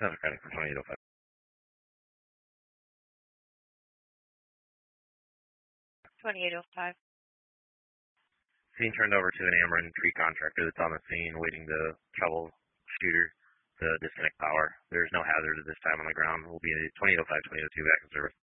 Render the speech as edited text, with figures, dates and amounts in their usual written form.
7 credit for 2805. Scene turned over to an Ameren tree contractor that's on the scene waiting to troubleshooter to disconnect power. There is no hazard at this time on the ground. We'll be at 2805, 2802 back in service.